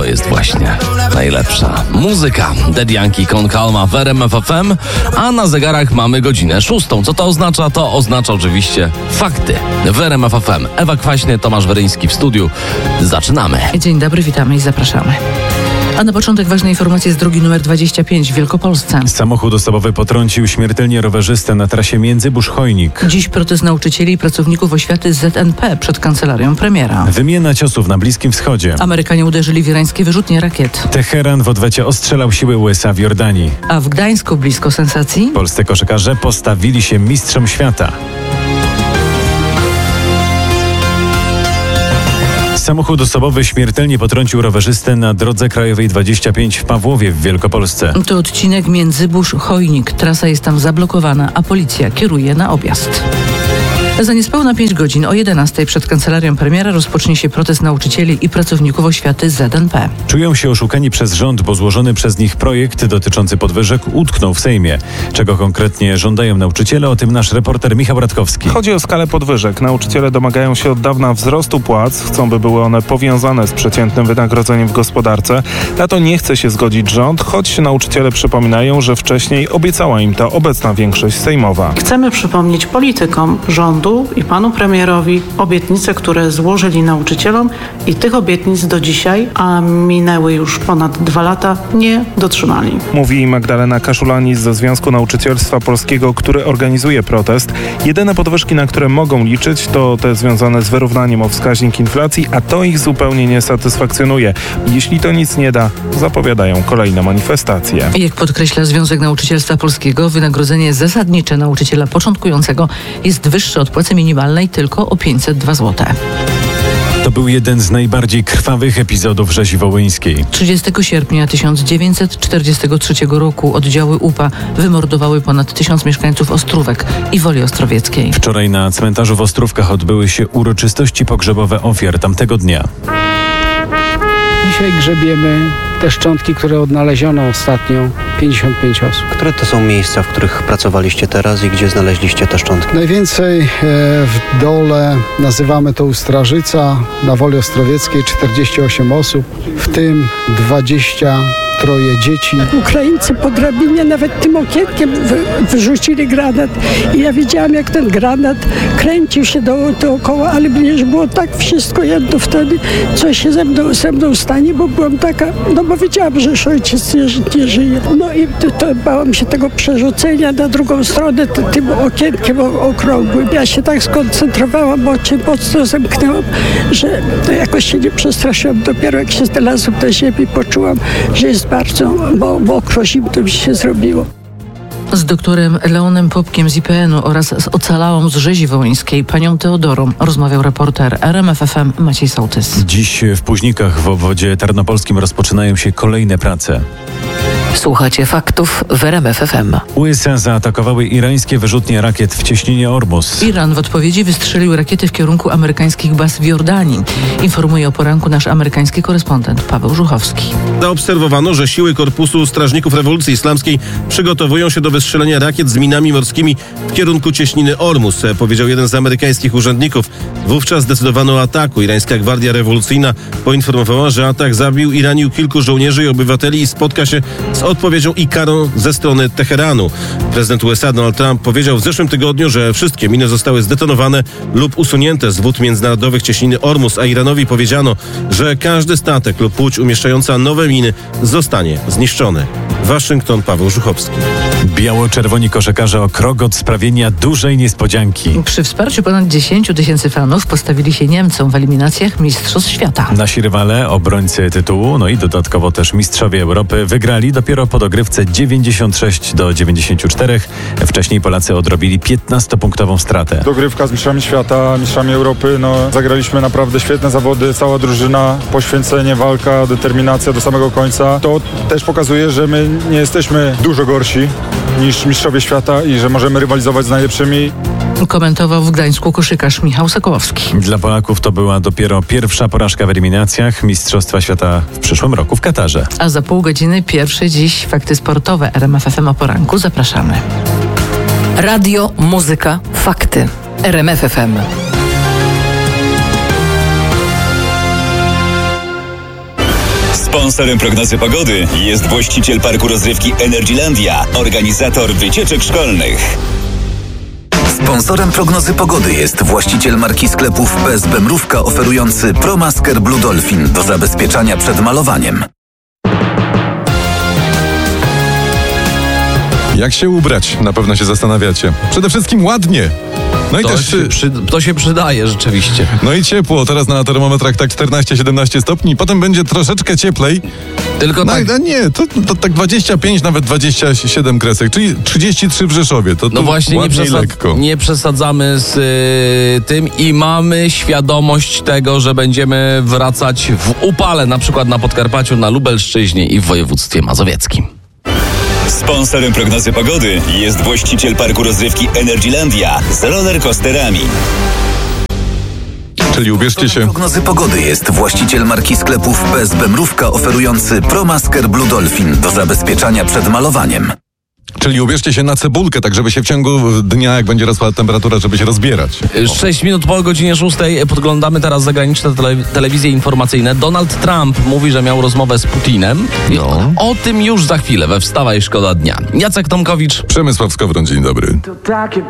jest właśnie najlepsza muzyka. Daddy Yankee, Con Calma w RMF FM, a na zegarach mamy godzinę 6. Co to oznacza? To oznacza oczywiście fakty w RMF FM. Ewa Kwaśny, Tomasz Weryński w studiu. Zaczynamy. Dzień dobry, witamy i zapraszamy. A na początek ważne informacje z drogi numer 25 w Wielkopolsce. Samochód osobowy potrącił śmiertelnie rowerzystę na trasie Międzyburz-Chojnik. Dziś protest nauczycieli i pracowników oświaty z ZNP przed kancelarią premiera. Wymiana ciosów na Bliskim Wschodzie. Amerykanie uderzyli w irańskie wyrzutnie rakiet. Teheran w odwecie ostrzelał siły USA w Jordanii. A w Gdańsku blisko sensacji? Polscy koszykarze postawili się mistrzom świata. Samochód osobowy śmiertelnie potrącił rowerzystę na drodze krajowej 25 w Pawłowie w Wielkopolsce. To odcinek Międzyburz-Chojnik. Trasa jest tam zablokowana, a policja kieruje na objazd. Za niespełna 5 godzin o 11 przed kancelarią premiera rozpocznie się protest nauczycieli i pracowników oświaty z ZNP. Czują się oszukani przez rząd, bo złożony przez nich projekt dotyczący podwyżek utknął w Sejmie. Czego konkretnie żądają nauczyciele? O tym nasz reporter Michał Radkowski. Chodzi o skalę podwyżek. Nauczyciele domagają się od dawna wzrostu płac. Chcą, by były one powiązane z przeciętnym wynagrodzeniem w gospodarce. Na to nie chce się zgodzić rząd, choć nauczyciele przypominają, że wcześniej obiecała im to obecna większość sejmowa. Chcemy przypomnieć politykom rządu i panu premierowi obietnice, które złożyli nauczycielom i tych obietnic do dzisiaj, a minęły już ponad 2 lata, nie dotrzymali. Mówi Magdalena Kaszulanis ze Związku Nauczycielstwa Polskiego, który organizuje protest. Jedyne podwyżki, na które mogą liczyć, to te związane z wyrównaniem o wskaźnik inflacji, a to ich zupełnie nie satysfakcjonuje. Jeśli to nic nie da, zapowiadają kolejne manifestacje. Jak podkreśla Związek Nauczycielstwa Polskiego, wynagrodzenie zasadnicze nauczyciela początkującego jest wyższe od płacy minimalnej tylko o 502 zł. To był jeden z najbardziej krwawych epizodów rzezi wołyńskiej. 30 sierpnia 1943 roku oddziały UPA wymordowały ponad 1000 mieszkańców Ostrówek i Woli Ostrowieckiej. Wczoraj na cmentarzu w Ostrówkach odbyły się uroczystości pogrzebowe ofiar tamtego dnia. Dzisiaj grzebiemy te szczątki, które odnaleziono ostatnio, 55 osób. Które to są miejsca, w których pracowaliście teraz i gdzie znaleźliście te szczątki? Najwięcej w dole, nazywamy to Ustrażyca, na Woli Ostrowieckiej 48 osób, w tym 23 dzieci. Ukraińcy po drabinie nawet tym okienkiem wyrzucili granat i ja widziałam, jak ten granat kręcił się dookoła, ale mnie już było tak wszystko jedno wtedy, co się ze mną stanie, bo byłam taka, bo wiedziałam, że już ojciec nie żyje. No i to bałam się tego przerzucenia na drugą stronę tym okienkiem okrągłym. Ja się tak skoncentrowałam, oczy mocno zamknęłam, że to jakoś się nie przestraszyłam. Dopiero jak się znalazłam na ziemi, poczułam, że jest bardzo mokro, zimno mi się zrobiło. Z doktorem Leonem Popkiem z IPN-u oraz z ocalałą z rzezi wołyńskiej, panią Teodorą, rozmawiał reporter RMF FM Maciej Sołtys. Dziś w Późnikach w obwodzie tarnopolskim rozpoczynają się kolejne prace. Słuchacie faktów w RMF FM. USA zaatakowały irańskie wyrzutnie rakiet w cieśninie Ormus. Iran w odpowiedzi wystrzelił rakiety w kierunku amerykańskich baz w Jordanii. Informuje o poranku nasz amerykański korespondent Paweł Żuchowski. Zaobserwowano, że siły Korpusu Strażników Rewolucji Islamskiej przygotowują się do wystrzelenia rakiet z minami morskimi w kierunku cieśniny Ormus, powiedział jeden z amerykańskich urzędników. Wówczas zdecydowano o ataku. Irańska Gwardia Rewolucyjna poinformowała, że atak zabił i ranił kilku żołnierzy i obywateli i spotka się z odpowiedzią i karą ze strony Teheranu. Prezydent USA Donald Trump powiedział w zeszłym tygodniu, że wszystkie miny zostały zdetonowane lub usunięte z wód międzynarodowych cieśniny Ormus, a Iranowi powiedziano, że każdy statek lub łódź umieszczająca nowe miny zostanie zniszczony. Waszyngton, Paweł Żuchowski. Biało-czerwoni koszykarze o krok od sprawienia dużej niespodzianki. Przy wsparciu ponad 10 000 fanów postawili się Niemcom w eliminacjach Mistrzostw Świata. Nasi rywale, obrońcy tytułu, no i dodatkowo też mistrzowie Europy, wygrali dopiero po dogrywce 96-94. Wcześniej Polacy odrobili 15-punktową stratę. Dogrywka z mistrzami świata, mistrzami Europy. Zagraliśmy naprawdę świetne zawody, cała drużyna, poświęcenie, walka, determinacja do samego końca. To też pokazuje, że my nie jesteśmy dużo gorsi niż mistrzowie świata i że możemy rywalizować z najlepszymi. Komentował w Gdańsku koszykarz Michał Sokołowski. Dla Polaków to była dopiero pierwsza porażka w eliminacjach Mistrzostwa Świata w przyszłym roku w Katarze. A za pół godziny pierwsze dziś fakty sportowe RMF FM o poranku. Zapraszamy. Radio, muzyka, fakty. RMF FM. Sponsorem prognozy pogody jest właściciel parku rozrywki Energylandia, organizator wycieczek szkolnych. Sponsorem prognozy pogody jest właściciel marki sklepów PSB Mrówka oferujący ProMasker Blue Dolphin do zabezpieczania przed malowaniem. Jak się ubrać? Na pewno się zastanawiacie. Przede wszystkim ładnie. No i to się przydaje rzeczywiście. No i ciepło. Teraz na termometrach tak 14-17 stopni. Potem będzie troszeczkę cieplej. Tylko no, tak... No nie, to tak 25, nawet 27 kresek, czyli 33 w Rzeszowie. To no właśnie, nie przesadzamy z tym i mamy świadomość tego, że będziemy wracać w upale, na przykład na Podkarpaciu, na Lubelszczyźnie i w województwie mazowieckim. Sponsorem prognozy pogody jest właściciel parku rozrywki Energylandia z rollercoasterami. Czyli ubierzcie się. Prognozy pogody jest właściciel marki sklepów PSB Mrówka oferujący ProMasker Blue Dolphin do zabezpieczania przed malowaniem. Czyli ubierzcie się na cebulkę, tak żeby się w ciągu dnia, jak będzie rosła temperatura, żeby się rozbierać. 6 minut po godzinie 6 podglądamy teraz zagraniczne telewizje informacyjne. Donald Trump mówi, że miał rozmowę z Putinem. No. O tym już za chwilę we Wstawaj, szkoda dnia. Jacek Tomkowicz. Przemysław Skowron, dzień dobry.